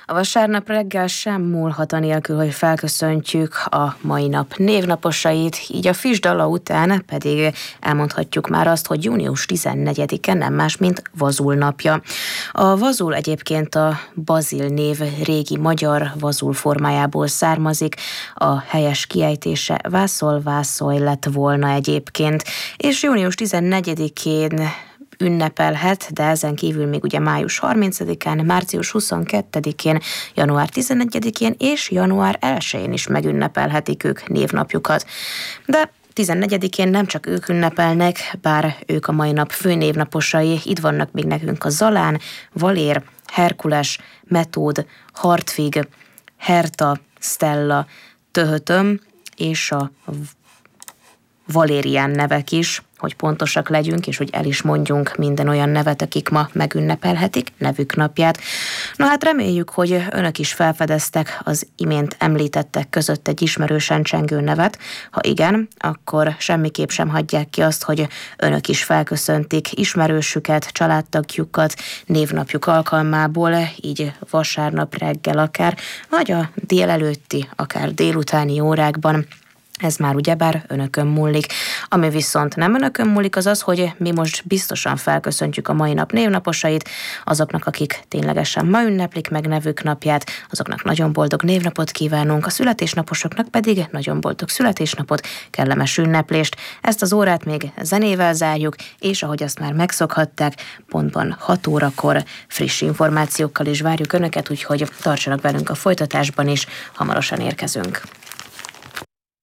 A vasárnap reggel sem múlhat anélkül, hogy felköszöntjük a mai nap névnaposait, így a Fisdala után pedig elmondhatjuk már azt, hogy június 14-e nem más, mint Vazul napja. A Vazul egyébként a Bazil név régi magyar Vazul formájából származik, a helyes kiejtése Vászol-Vászolj lett volna egyébként, és június 14-én ünnepelhet, de ezen kívül még ugye május 30-án, március 22-én, január 11-én és január 1-én is megünnepelhetik ők névnapjukat. De 14-én nem csak ők ünnepelnek, bár ők a mai nap főnévnaposai, itt vannak még nekünk a Zalán, Valér, Herkules, Metód, Hartfig, Herta, Stella, Töhötöm és a Valérián nevek is, hogy pontosak legyünk, és hogy el is mondjunk minden olyan nevet, akik ma megünnepelhetik nevük napját. Na hát reméljük, hogy önök is felfedeztek az imént említettek között egy ismerősen csengő nevet. Ha igen, akkor semmiképp sem hagyják ki azt, hogy önök is felköszöntik ismerősüket, családtagjukat névnapjuk alkalmából, így vasárnap reggel akár, vagy a délelőtti, akár délutáni órákban. Ez már ugyebár önökön múlik. Ami viszont nem önökön múlik, az az, hogy mi most biztosan felköszöntjük a mai nap névnaposait, azoknak, akik ténylegesen ma ünneplik meg nevük napját, azoknak nagyon boldog névnapot kívánunk, a születésnaposoknak pedig nagyon boldog születésnapot, kellemes ünneplést. Ezt az órát még zenével zárjuk, és ahogy azt már megszokhatták, pontban 6 órakor friss információkkal is várjuk önöket, úgyhogy tartsanak velünk a folytatásban is, hamarosan érkezünk.